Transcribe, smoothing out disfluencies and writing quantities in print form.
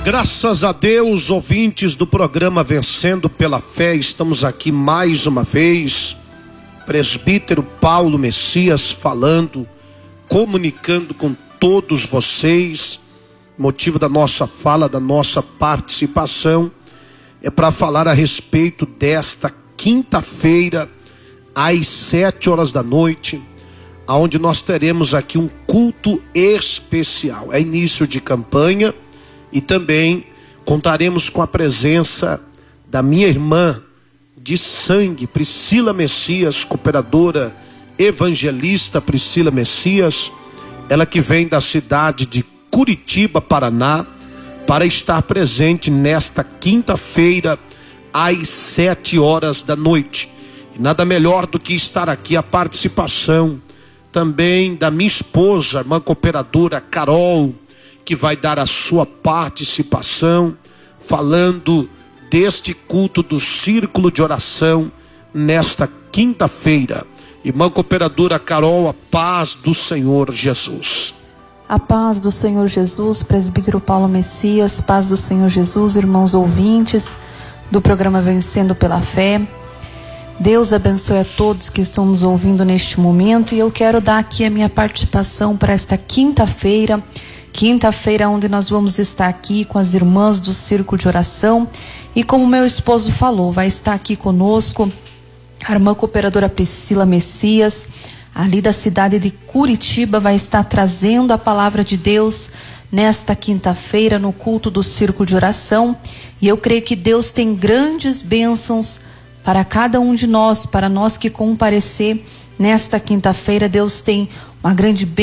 Graças a Deus, ouvintes do programa Vencendo pela Fé, estamos aqui mais uma vez. Presbítero Paulo Messias falando, comunicando com todos vocês. Motivo da nossa fala, da nossa participação, é para falar a respeito desta quinta-feira, às 7 horas da noite, onde nós teremos aqui um culto especial. É início de campanha e também contaremos com a presença da minha irmã de sangue, Priscila Messias, cooperadora evangelista Priscila Messias, ela que vem da cidade de Curitiba, Paraná, para estar presente nesta quinta-feira, às 7 horas da noite. E nada melhor do que estar aqui a participação também da minha esposa, a irmã cooperadora Carol, que vai dar a sua participação, falando deste culto do Círculo de Oração, nesta quinta-feira. Irmã cooperadora Carol, a paz do Senhor Jesus. A paz do Senhor Jesus, presbítero Paulo Messias, paz do Senhor Jesus, irmãos ouvintes do programa Vencendo pela Fé. Deus abençoe a todos que estão nos ouvindo neste momento, e eu quero dar aqui a minha participação para esta quinta-feira, onde nós vamos estar aqui com as irmãs do Círculo de Oração, e como meu esposo falou, vai estar aqui conosco a irmã cooperadora Priscila Messias, ali da cidade de Curitiba, vai estar trazendo a palavra de Deus nesta quinta-feira no culto do Círculo de Oração, e eu creio que Deus tem grandes bênçãos para cada um de nós, para nós que comparecer nesta quinta-feira. Deus tem uma grande bênção